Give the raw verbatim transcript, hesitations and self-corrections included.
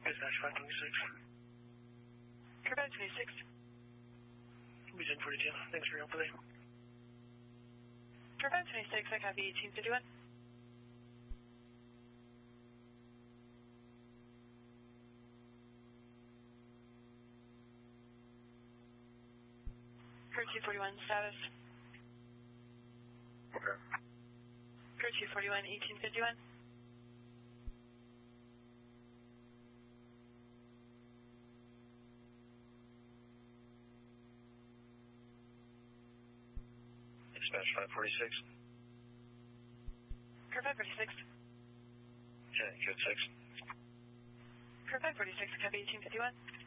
Dispatch five twenty-six. Curve twenty-six. We ten forty-two. Thanks for your help today. Curve twenty-six, I copy eighteen fifty-one. Curve two forty-one, status. Okay. Curve two forty-one, eighteen fifty-one. Dispatch five forty-six. Curve five forty-six. Okay, good six. Curve five forty-six, copy eighteen fifty-one.